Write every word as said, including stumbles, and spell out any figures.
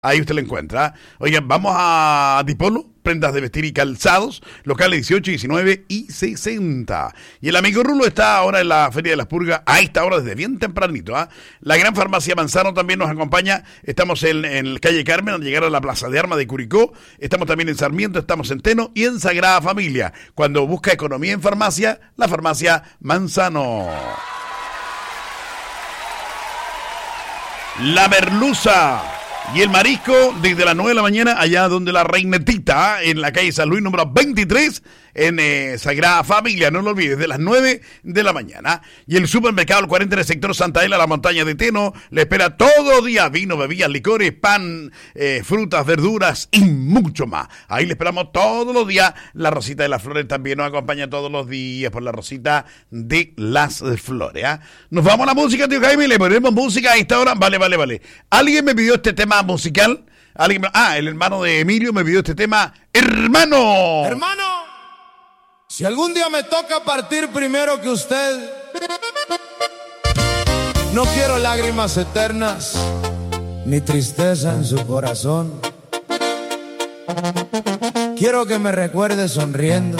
Ahí usted lo encuentra. Oigan, vamos a Dipolo, prendas de vestir y calzados, locales dieciocho, diecinueve y sesenta. Y el amigo Rulo está ahora en la Feria de las Purgas, a esta hora desde bien tempranito. ¿eh? La Gran Farmacia Manzano también nos acompaña. Estamos en, en calle Carmen, al llegar a la Plaza de Armas de Curicó. Estamos también en Sarmiento, estamos en Teno y en Sagrada Familia. Cuando busca economía en farmacia, la Farmacia Manzano. La Merluza y el marisco desde las nueve de la mañana allá donde la Reinetita, en la calle San Luis número veintitrés, en eh, Sagrada Familia, no lo olvides, de las nueve de la mañana. Y el supermercado El cuarenta en el sector Santa Ela, la montaña de Teno, le espera todo día vino, bebidas, licores, pan, eh, frutas, verduras y mucho más. Ahí le esperamos todos los días. La Rosita de las Flores también nos acompaña todos los días por la Rosita de las Flores. ¿eh? Nos vamos a la música, tío Jaime, le ponemos música a esta hora. Vale, vale, vale. ¿Alguien me pidió este tema musical? ¿Alguien me... Ah, el hermano de Emilio me pidió este tema. ¡Hermano! ¡Hermano! Si algún día me toca partir primero que usted, no quiero lágrimas eternas, ni tristeza en su corazón. Quiero que me recuerde sonriendo